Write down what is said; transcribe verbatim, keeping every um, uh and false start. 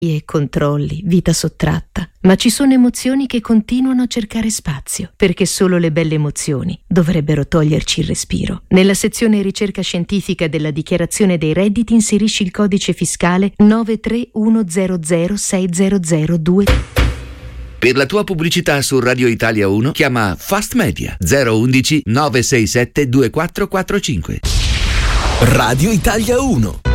e controlli, vita sottratta, ma ci sono emozioni che continuano a cercare spazio, perché solo le belle emozioni dovrebbero toglierci il respiro. Nella sezione ricerca scientifica della dichiarazione dei redditi inserisci il codice fiscale nove tre uno zero zero sei zero zero due. Per la tua pubblicità su Radio Italia uno chiama Fast Media zero uno uno nove sei sette due quattro quattro cinque. Radio Italia uno.